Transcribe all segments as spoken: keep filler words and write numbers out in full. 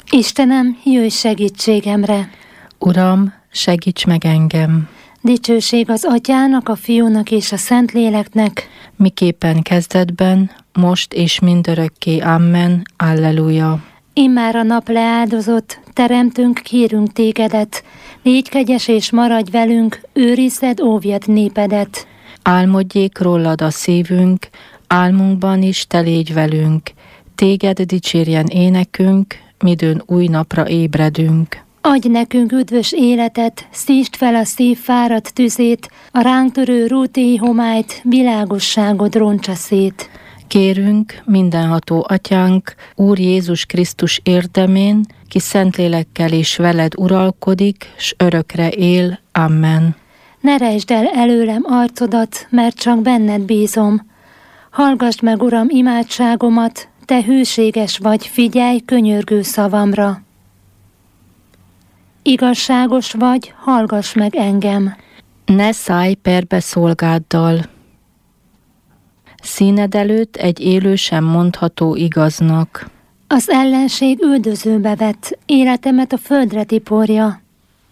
Istenem, jöjj segítségemre! Uram, segíts meg engem! Dicsőség az Atyának, a Fiúnak és a Szentléleknek, miképpen kezdetben, most és mindörökké. Amen. Alleluja. Immár a nap leáldozott, teremtünk, kérünk tégedet, légy kegyes és maradj velünk, őrizzed, óvjad népedet. Álmodjék rólad a szívünk, álmunkban is te légy velünk, téged dicsérjen énekünk, midőn új napra ébredünk. Adj nekünk üdvös életet, szítsd fel a szív fáradt tüzét, a ránk törő rútéi homályt, világosságod roncsa szét. Kérünk, mindenható Atyánk, Úr Jézus Krisztus érdemén, ki Szentlélekkel is veled uralkodik, s örökre él. Amen. Ne rejtsd el előlem arcodat, mert csak benned bízom. Hallgassd meg, Uram, imádságomat, te hűséges vagy, figyelj könyörgő szavamra. Igazságos vagy, hallgass meg engem. Ne szállj perbe szolgáddal. Színed előtt egy élő sem mondható igaznak. Az ellenség üldözőbe vett, életemet a földre tiporja.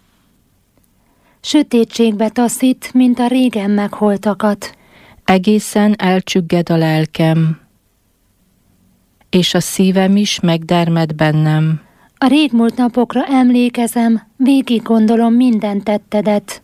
Sötétségbe taszít, mint a régen megholtakat. Egészen elcsügged a lelkem, és a szívem is megdermed bennem. A régmúlt napokra emlékezem, végig gondolom minden tettedet.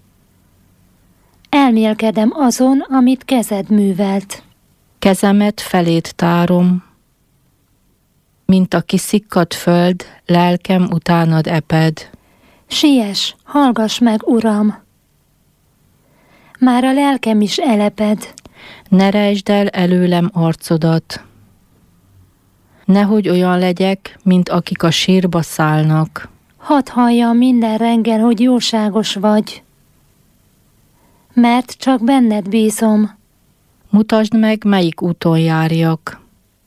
Elmélkedem azon, amit kezed művelt. Kezemet felét tárom, mint a kiszikkadt föld, lelkem utánad eped. Siess, hallgass meg, Uram! Már a lelkem is eleped. Ne rejtsd el előlem arcodat. Nehogy olyan legyek, mint akik a sírba szállnak. Hadd halljam minden reggel, hogy jóságos vagy, mert csak benned bízom. Mutasd meg, melyik úton járjak,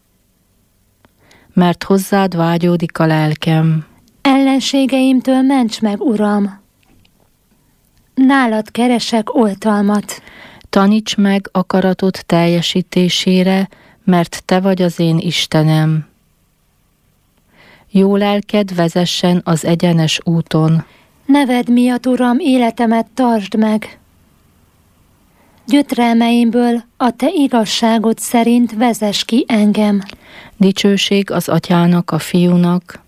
mert hozzád vágyódik a lelkem. Ellenségeimtől ments meg, Uram! Nálad keresek oltalmat. Taníts meg akaratod teljesítésére, mert te vagy az én Istenem. Jó lelked vezessen az egyenes úton. Neved miatt, Uram, életemet tartsd meg. Gyötrelmeimből a te igazságod szerint vezess ki engem. Dicsőség az Atyának, a Fiúnak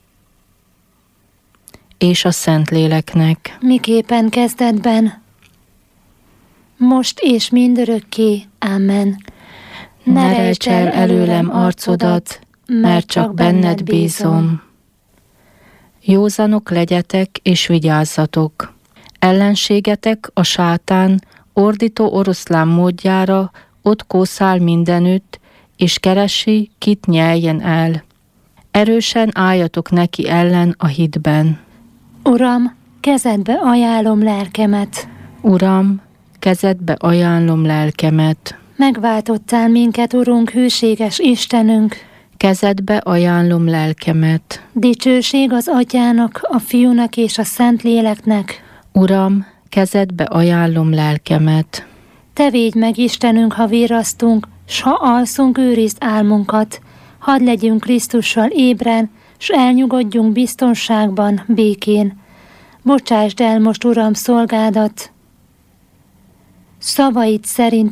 és a Szentléleknek. Miképpen kezdetben, most és mindörökké. Amen. Ne rejts el előlem arcodat, mert csak benned bízom. Józanok legyetek és vigyázzatok. Ellenségetek, a sátán, ordító oroszlán módjára ott kószál mindenütt, és keresi, kit nyeljen el. Erősen álljatok neki ellen a hitben. Uram, kezedbe ajánlom lelkemet. Uram, kezedbe ajánlom lelkemet. Megváltottál minket, Urunk, hűséges Istenünk. Kezedbe ajánlom lelkemet. Dicsőség az Atyának, a Fiúnak és a Szentléleknek. Uram, kezedbe ajánlom lelkemet. Te védj meg, Istenünk, ha virrasztunk, s ha alszunk, őrizd álmunkat. Hadd legyünk Krisztussal ébren, s elnyugodjunk biztonságban, békén. Bocsásd el most, Uram, szolgádat, szavait szerint